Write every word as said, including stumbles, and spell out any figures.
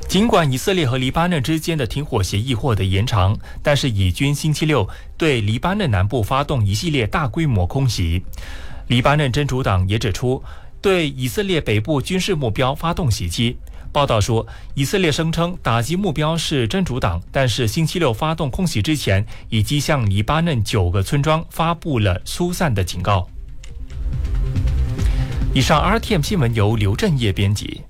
尽管以色列和黎巴嫩之间的停火协议获得延长，但是以军星期六对黎巴嫩南部发动一系列大规模空袭。黎巴嫩真主党也指出，对以色列北部军事目标发动袭击。报道说，以色列声称打击目标是真主党，但是星期六发动空袭之前，已经向黎巴嫩九个村庄发布了疏散的警告。以上 R T M 新闻由刘振业编辑。